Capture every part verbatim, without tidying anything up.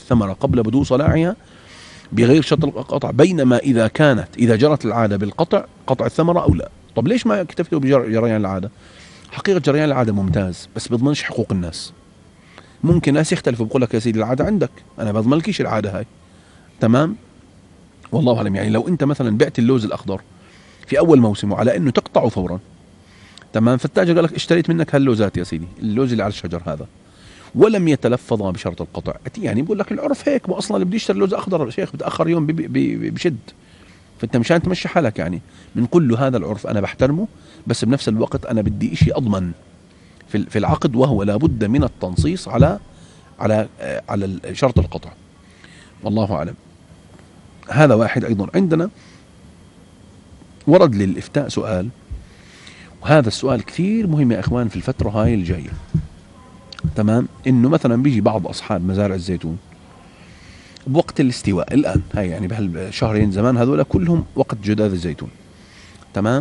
الثمرة قبل بدو صلاعها بغير شرط القطع، بينما إذا كانت إذا جرت العادة بالقطع قطع الثمرة أو لا. طب ليش ما اكتفيتوا بجريان العادة؟ حقيقة جريان العادة ممتاز بس بيضمنش حقوق الناس. ممكن ناس يختلفوا، بقول لك يا سيدي العادة عندك، أنا بضمنلكيش العادة هاي، تمام؟ والله أعلم. يعني لو أنت مثلا بعت اللوز الأخضر في أول موسم وعلى إنه تقطعه فورا، تمام، فالتاجر قال لك اشتريت منك هاللوزات يا سيدي، اللوز اللي على الشجر هذا، ولم يتلفظ بشرط القطع، يعني بقول لك العرف هيك، ما اصلا اللي بده يشتري لوز اخضر يا شيخ بتاخر يوم بي بي بشد، فانت مشان تمشي حالك يعني بنقول له هذا العرف انا بحترمه، بس بنفس الوقت انا بدي اشي اضمن في في العقد، وهو لابد من التنصيص على على على شرط القطع. والله اعلم. هذا واحد. ايضا عندنا ورد للافتاء سؤال، وهذا السؤال كثير مهم يا اخوان في الفتره هاي الجايه، تمام، انه مثلا بيجي بعض اصحاب مزارع الزيتون بوقت الاستواء الان، هاي يعني بهالشهرين زمان هذول كلهم وقت جداد الزيتون، تمام،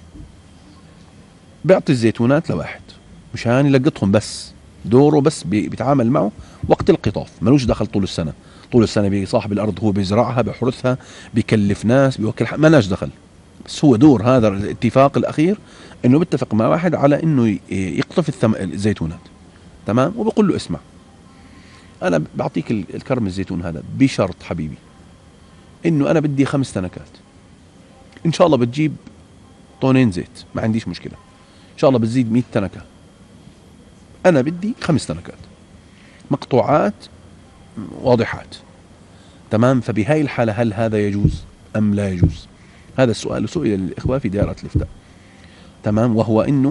بيعطي الزيتونات لواحد مشان يلقطهم، بس دوره بس بيتعامل معه وقت القطاف، ملوش دخل طول السنه. طول السنه بيجي صاحب الارض هو بيزرعها بيحرثها بيكلف ناس بيوكل، ما لناش دخل، بس هو دور هذا الاتفاق الاخير انه بيتفق مع واحد على انه يقطف الثم... الزيتونات، تمام، وبقول له اسمع انا بعطيك الكرم الزيتون هذا بشرط حبيبي انه انا بدي خمس تنكات، ان شاء الله بتجيب طونين زيت ما عنديش مشكله، ان شاء الله بتزيد مئة تنكه، انا بدي خمس تنكات مقطوعات واضحات، تمام. فبهاي الحاله هل هذا يجوز ام لا يجوز؟ هذا السؤال سئل الاخوه في دائره الافتاء، تمام، وهو انه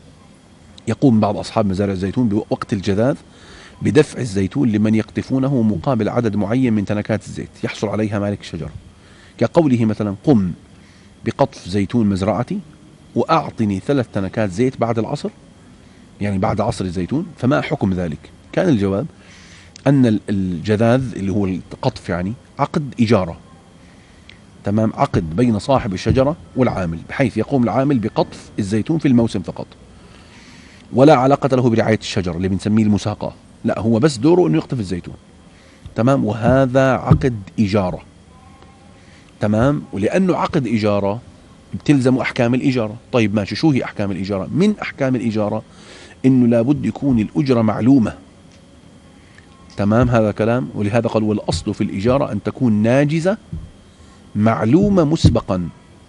يقوم بعض اصحاب مزارع الزيتون بوقت الجذاذ بدفع الزيتون لمن يقطفونه مقابل عدد معين من تنكات الزيت يحصل عليها مالك الشجرة، كقوله مثلا قم بقطف زيتون مزرعتي وأعطني ثلاث تنكات زيت بعد العصر، يعني بعد عصر الزيتون، فما حكم ذلك؟ كان الجواب أن الجذاذ اللي هو القطف يعني عقد إجارة، تمام، عقد بين صاحب الشجرة والعامل، بحيث يقوم العامل بقطف الزيتون في الموسم فقط، ولا علاقة له برعاية الشجر اللي بنسميه المساقة، لا هو بس دوره انه يقطف الزيتون، تمام، وهذا عقد إجارة، تمام، ولأنه عقد إجارة بتلزم أحكام الإجارة. طيب ماشي، شو هي أحكام الإجارة؟ من أحكام الإجارة إنه لابد يكون الأجرة معلومة، تمام، هذا كلام، ولهذا قال والأصل في الإجارة أن تكون ناجزة معلومة مسبقا،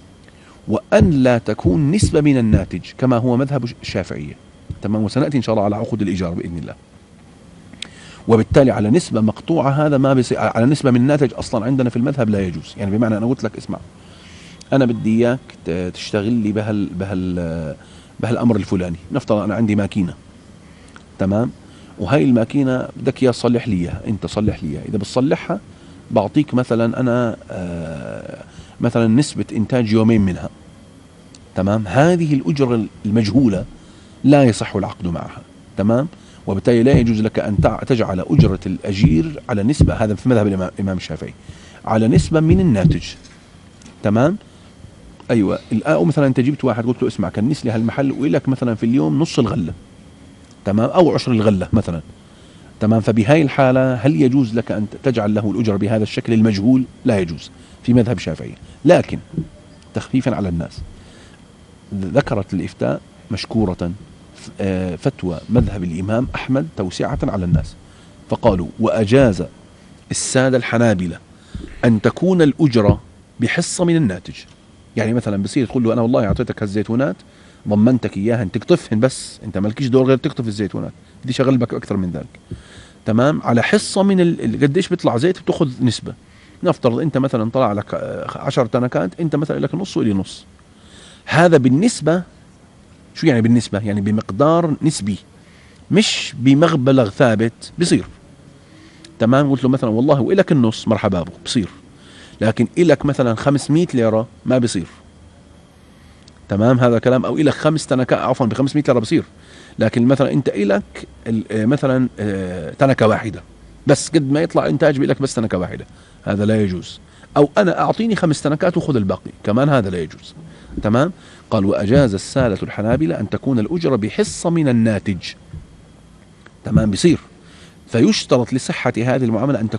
وأن لا تكون نسبة من الناتج كما هو مذهب الشافعية، تمام، وسنأتي إن شاء الله على عقود الإجارة بإذن الله. وبالتالي على نسبة مقطوعة هذا ما بيصير، على نسبة من الناتج أصلا عندنا في المذهب لا يجوز، يعني بمعنى أنا قلت لك اسمع أنا بدي إياك تشتغل لي بهال بهال بهالأمر الفلاني، نفترض أنا عندي ماكينة، تمام، وهي الماكينة بدك إياه تصلح لي إياها، أنت صلح لي إياها، إذا بتصلحها بعطيك مثلا أنا آه مثلا نسبة إنتاج يومين منها، تمام، هذه الأجرة المجهولة لا يصح العقد معها، تمام، وبالتالي لا يجوز لك أن تجعل أجرة الأجير على نسبة، هذا في مذهب الإمام الشافعي، على نسبة من الناتج، تمام. أيوة، أو مثلا أنت جبت واحد قلت له اسمع كنس لي هالمحل وإلك مثلا في اليوم نص الغلة، تمام، أو عشر الغلة مثلا، تمام، فبهاي الحالة هل يجوز لك أن تجعل له الأجرة بهذا الشكل المجهول؟ لا يجوز في مذهب الشافعي. لكن تخفيفا على الناس ذكرت الإفتاء مشكورة فتوى مذهب الإمام أحمد توسعة على الناس، فقالوا وأجاز السادة الحنابلة أن تكون الأجرة بحصة من الناتج، يعني مثلا بصير تقول له أنا والله أعطيتك هالزيتونات ضمنتك إياها أن تقطفهن، بس أنت مالكيش دور غير تقطف الزيتونات، بديش أغلبك أكثر من ذلك، تمام، على حصة من ال... قديش بيطلع زيت بتأخذ نسبة، نفترض أنت مثلا طلع لك عشر تنكات، أنت مثلا لك نص وإلي نص، هذا بالنسبة. شو يعني بالنسبة؟ يعني بمقدار نسبي مش بمغبلغ ثابت، بصير، تمام، قلت له مثلا والله وإلك النص مرحبا بك بصير، لكن إلك مثلا خمسمئة ليرة ما بصير، تمام، هذا كلام، أو إلك خمس تنكة عفوا بخمسمئة ليرة بصير، لكن مثلا أنت إلك مثلا تنكة واحدة بس، قد ما يطلع إنتاج بإلك بس تنكة واحدة، هذا لا يجوز، أو أنا أعطيني خمس تنكات وخذ الباقي كمان، هذا لا يجوز، تمام. قال وأجاز السادة الحنابلة أن تكون الأجرة بحصة من الناتج، تمام، بصير، فيشترط لصحة هذه المعاملة أن تكون